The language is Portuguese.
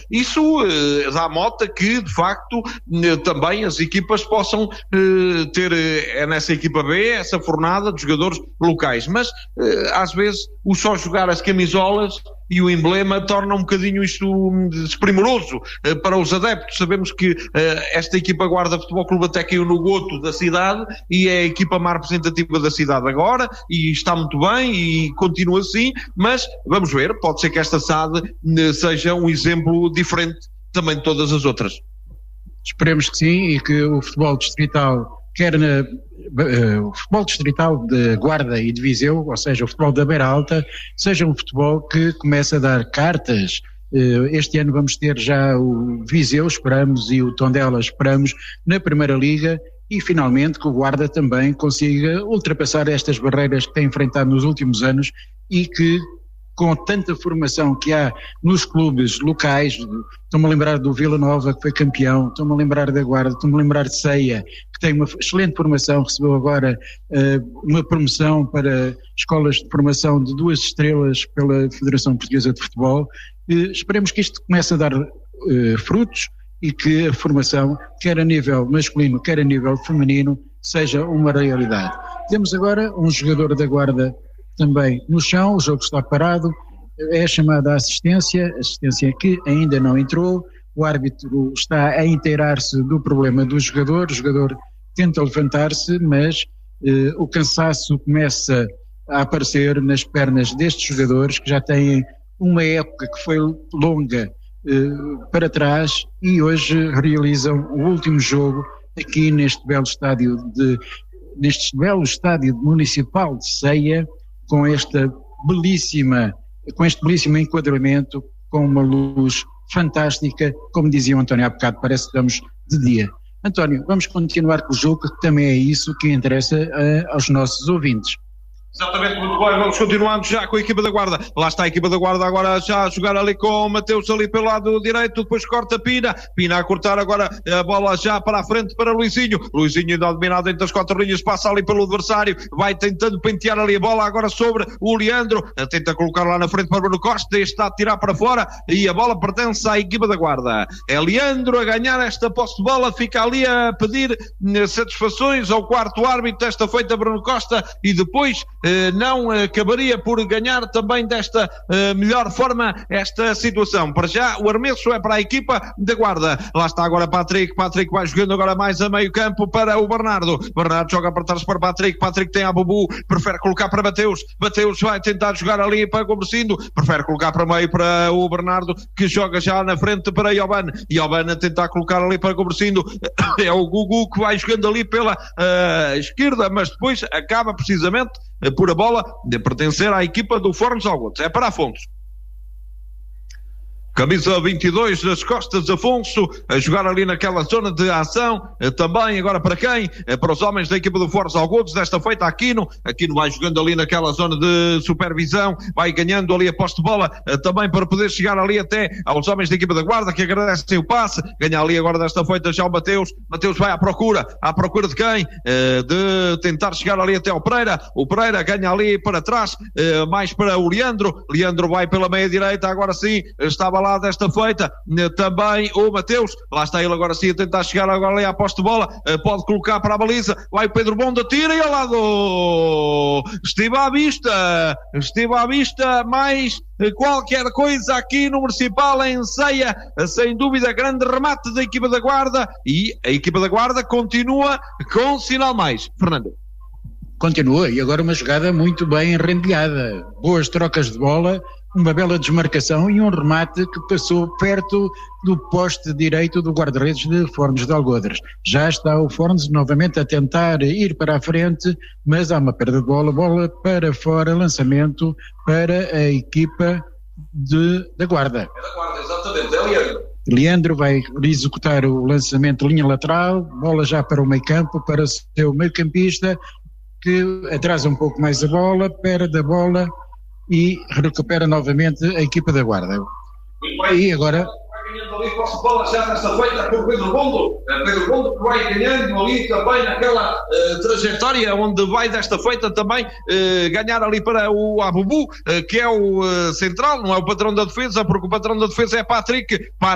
isso dá mota que, de facto, também as equipas possam ter nessa equipa B essa fornada de jogadores locais, mas às vezes o só jogar as camisolas e o emblema torna um bocadinho isto desprimoroso para os adeptos. Sabemos que esta equipa Guarda Futebol Clube até caiu no goto da cidade e é a equipa mais representativa da cidade agora e está muito bem e continua assim, mas vamos ver, pode ser que esta SAD seja um exemplo diferente também de todas as outras. Esperemos que sim, e que o futebol distrital, o futebol distrital de Guarda e de Viseu, ou seja, o futebol da Beira Alta, seja um futebol que comece a dar cartas. Este ano vamos ter já o Viseu, esperamos, e o Tondela, esperamos, na Primeira Liga, e finalmente que o Guarda também consiga ultrapassar estas barreiras que tem enfrentado nos últimos anos e que, com tanta formação que há nos clubes locais, estou-me a lembrar do Vila Nova, que foi campeão, estou-me a lembrar da Guarda, estou-me a lembrar de Ceia, que tem uma excelente formação, recebeu agora uma promoção para escolas de formação de 2 estrelas pela Federação Portuguesa de Futebol. Esperemos que isto comece a dar frutos e que a formação, quer a nível masculino, quer a nível feminino, seja uma realidade. Temos agora um jogador da Guarda também no chão, o jogo está parado, é chamada a assistência que ainda não entrou, o árbitro está a inteirar-se do problema do jogador, o jogador tenta levantar-se, mas o cansaço começa a aparecer nas pernas destes jogadores que já têm uma época que foi longa para trás e hoje realizam o último jogo aqui neste belo estádio municipal de Ceia, com este belíssimo enquadramento, com uma luz fantástica, como dizia o António há bocado, parece que estamos de dia. António, vamos continuar com o jogo, que também é isso que interessa aos nossos ouvintes. Exatamente, muito bem, vamos continuando já com a equipa da Guarda. Lá está a equipa da Guarda agora já a jogar ali com o Mateus ali pelo lado direito, depois corta Pina a cortar agora a bola já para a frente para Luizinho ainda dominado entre as 4 linhas, passa ali pelo adversário, vai tentando pentear ali a bola agora sobre o Leandro, tenta colocar lá na frente para Bruno Costa, este está a tirar para fora e a bola pertence à equipa da Guarda. É Leandro a ganhar esta posse de bola, fica ali a pedir satisfações ao quarto árbitro desta feita, Bruno Costa, e depois não acabaria por ganhar também desta melhor forma esta situação. Para já o arremesso é para a equipa da Guarda. Lá está agora Patrick vai jogando agora mais a meio campo para o Bernardo joga para trás para Patrick tem a Bubu, prefere colocar para Mateus vai tentar jogar ali para Gomercindo, prefere colocar para meio para o Bernardo, que joga já na frente para Ioban a tentar colocar ali para Gomercindo, é o Gugu que vai jogando ali pela esquerda, mas depois acaba precisamente por a bola de pertencer à equipa do Fornos Algotes. É para Afonso. Camisa 22 nas costas de Afonso, a jogar ali naquela zona de ação, também agora para quem? Para os homens da equipa do Fortes Algodos, desta feita Aquino vai jogando ali naquela zona de supervisão, vai ganhando ali a posse de bola, também para poder chegar ali até aos homens da equipa da Guarda, que agradecem o passe, ganha ali agora desta feita já o Mateus vai à procura de quem? De tentar chegar ali até o Pereira ganha ali para trás, mais para o Leandro vai pela meia direita, agora sim, estava lá desta feita, também o Mateus, lá está ele agora sim a tentar chegar agora ali à posse de bola, pode colocar para a baliza, vai o Pedro Bonda, tira e ao lado, estive à vista mais qualquer coisa aqui no Municipal em Ceia, sem dúvida grande remate da equipa da Guarda, e a equipa da Guarda continua com sinal mais. Fernando. Continua, e agora uma jogada muito bem enrendilhada, boas trocas de bola, uma bela desmarcação e um remate que passou perto do poste direito do guarda-redes de Fornos de Algodres. Já está o Fornos novamente a tentar ir para a frente, mas há uma perda de bola para fora, lançamento para a equipa da Guarda. É da Guarda, exatamente, é Leandro. Leandro vai executar o lançamento de linha lateral, bola já para o meio campo, para o seu meio campista, que atrasa um pouco mais a bola, perde a bola e recupera novamente a equipa da Guarda. E agora ganhando ali posse de bola já nesta feita por Pedro Bondo que vai ganhando ali também naquela trajetória onde vai desta feita também ganhar ali para o Abubu, que é o central, não é o patrão da defesa, porque o patrão da defesa é Patrick